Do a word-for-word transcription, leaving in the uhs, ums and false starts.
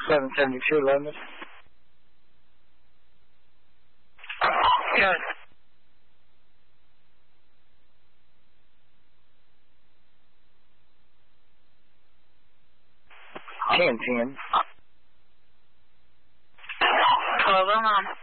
seven seventy-two, London. Good. ten ten. twelve oh nine.